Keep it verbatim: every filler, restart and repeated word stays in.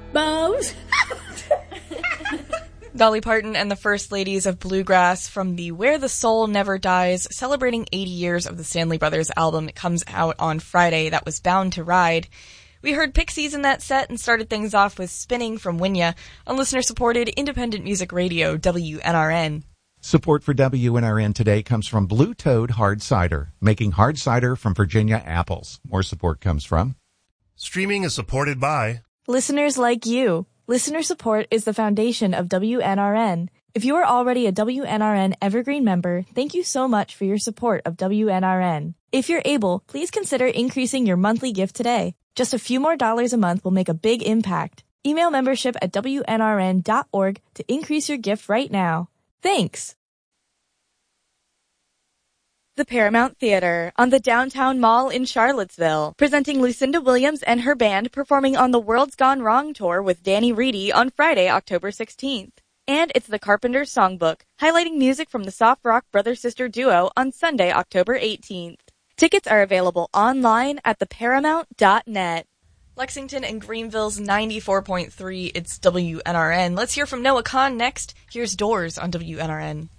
Bones. Dolly Parton and the First Ladies of Bluegrass from the Where the Soul Never Dies, celebrating eighty years of the Stanley Brothers album. It comes out on Friday. That was Bound to Ride. We heard Pixies in that set and started things off with Spinning from Winya on listener-supported independent music radio, W N R N. Support for W N R N today comes from Blue Toad Hard Cider, making hard cider from Virginia apples. More support comes from... Streaming is supported by... listeners like you. Listener support is the foundation of W N R N. If you are already a W N R N Evergreen member, thank you so much for your support of W N R N. If you're able, please consider increasing your monthly gift today. Just a few more dollars a month will make a big impact. Email membership at W N R N dot org to increase your gift right now. Thanks! The Paramount Theater on the Downtown Mall in Charlottesville, presenting Lucinda Williams and her band performing on the World's Gone Wrong tour with Danny Reedy on Friday, October sixteenth. And it's the Carpenter's Songbook, highlighting music from the soft rock brother-sister duo on Sunday, October eighteenth. Tickets are available online at the paramount dot net. Lexington and Greenville's ninety-four point three, it's W N R N. Let's hear from Noah Kahn next. Here's Doors on W N R N.